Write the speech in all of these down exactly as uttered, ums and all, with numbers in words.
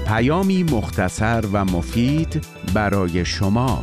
پیامی مختصر و مفید برای شما.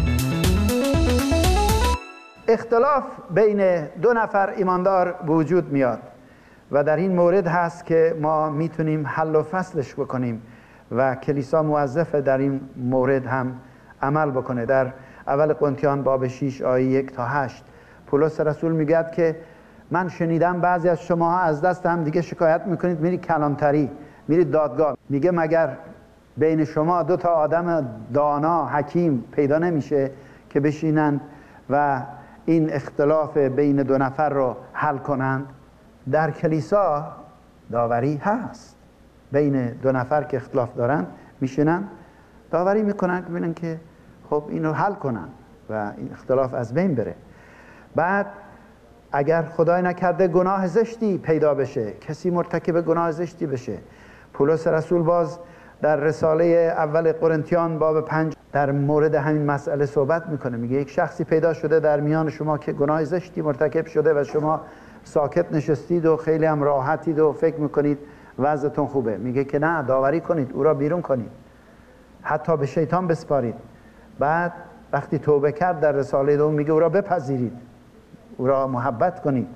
اختلاف بین دو نفر ایماندار وجود میاد و در این مورد هست که ما میتونیم حل و فصلش بکنیم و کلیسا موظفه در این مورد هم عمل بکنه. در اول قرنتیان باب شش آیه یک تا هشت پولس رسول میگه که من شنیدم بعضی از شما از دست هم دیگه شکایت میکنید، میرید کلانتری، میرید دادگاه. میگه مگر بین شما دو تا آدم دانا حکیم پیدا نمیشه که بشینند و این اختلاف بین دو نفر رو حل کنند؟ در کلیسا داوری هست، بین دو نفر که اختلاف دارن میشینن داوری میکنن که ببینن که خب اینو حل کنن و این اختلاف از بین بره. بعد اگر خدای نکرده گناه زشتی پیدا بشه، کسی مرتکب گناه زشتی بشه، پولس رسول باز در رساله اول قرنتیان باب پنج در مورد همین مسئله صحبت میکنه. میگه یک شخصی پیدا شده در میان شما که گناه زشتی مرتکب شده و شما ساکت نشستید و خیلی هم راحتید و فکر میکنید وضعتون خوبه. میگه که نه، داوری کنید، او را بیرون کنید، حتی به شیطان بسپارید. بعد وقتی توبه کرد در رساله دوم میگه او را بپذیرید، او را محبت کنید.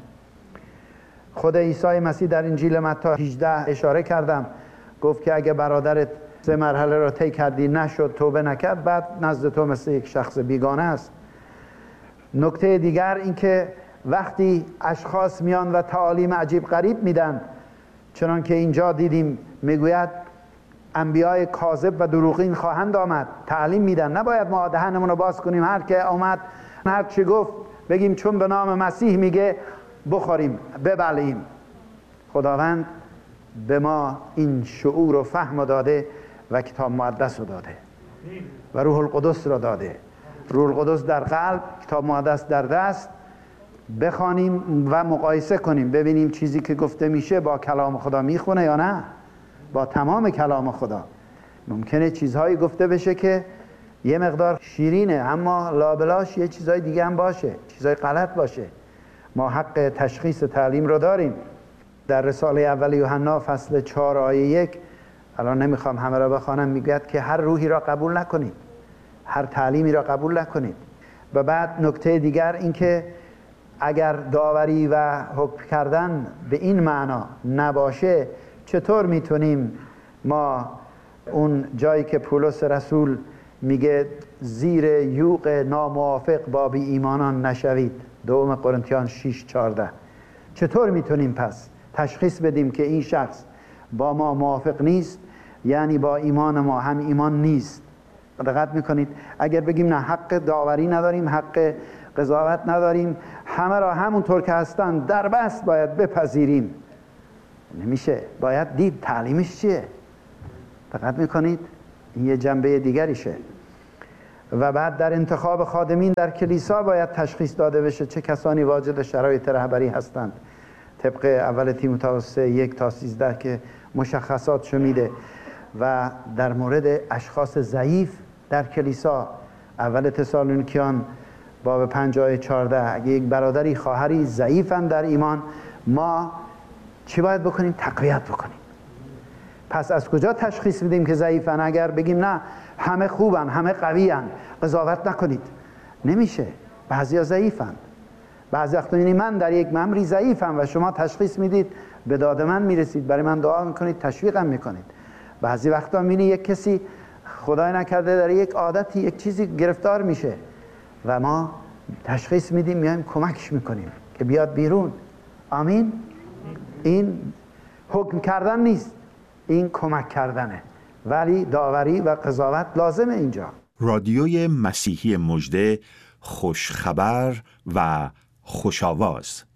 خود عیسی مسیح در انجیل متی هجده اشاره کردم، گفت که اگه برادرت سه مرحله را طی کردی نشد، توبه نکرد، بعد نزد تو مثل یک شخص بیگانه است. نکته دیگر این که وقتی اشخاص میان و تعالیم عجیب غریب میدن، چنان که اینجا دیدیم میگوید انبیای کاذب و دروغین خواهند آمد، تعلیم میدن، نباید ما دهنمون رو باز کنیم، هر که آمد هر چی گفت بگیم چون به نام مسیح میگه بخوریم ببلعیم. خداوند به ما این شعور و فهم داده و کتاب مقدس رو داده و روح القدس رو داده. روح القدس در قلب، کتاب مقدس در دست. بخوانیم و مقایسه کنیم، ببینیم چیزی که گفته میشه با کلام خدا میخونه یا نه، با تمام کلام خدا. ممکنه چیزهایی گفته بشه که یه مقدار شیرینه اما لابلاش یه چیزهای دیگه هم باشه، چیزهای غلط باشه. ما حق تشخیص تعلیم رو داریم. در رساله اول یوحنا فصل چهار آیه یک، الان نمیخوام همه را بخوانم، میگه که هر روحی را قبول نکنید، هر تعلیمی را قبول نکنید. و بعد نکته دیگر این که اگر داوری و حکم کردن به این معنا نباشه، چطور میتونیم ما اون جایی که پولس رسول میگه زیر یوغ ناموافق با بی ایمانان نشوید، دوم قرنتیان شش چهارده، چطور میتونیم پس تشخیص بدیم که این شخص با ما موافق نیست، یعنی با ایمان ما هم ایمان نیست؟ دقت میکنید؟ اگر بگیم نه حق داوری نداریم، حق قضاوت نداریم، همه را همونطور که هستن در بست باید بپذیریم، نمیشه. باید دید تعلیمش چیه. دقت میکنید؟ این یه جنبه دیگریشه. و بعد در انتخاب خادمین در کلیسا باید تشخیص داده بشه چه کسانی واجد شرایط رهبری هستند، طبق اول تیموتائوس یک تا سیزده که مشخصاتشو میده. و در مورد اشخاص ضعیف در کلیسا، اول تسالونیکیان باب پنج آیه چهارده، اگه یک برادری خواهری ضعیفن در ایمان، ما چی باید بکنیم؟ تقویت بکنیم. پس از کجا تشخیص بدیم که ضعیفن؟ اگر بگیم نه همه خوبن، همه قویان، قضاوت نکنید، نمیشه. بعضیا ضعیفن. بعضی وقتا میبینی من در یک ممری ضعیفم و شما تشخیص میدید، به داد من میرسید، برای من دعا میکنید، تشویقم میکنید. بعضی وقتا میبینی یک کسی خدای نکرده در یک عادتی یک چیزی گرفتار میشه و ما تشخیص میدیم، میایم کمکش میکنیم که بیاد بیرون. آمین. این حکم کردن نیست، این کمک کردنه، ولی داوری و قضاوت لازمه اینجا. رادیوی مسیحی مژده، خوش خبر و خوش آواز.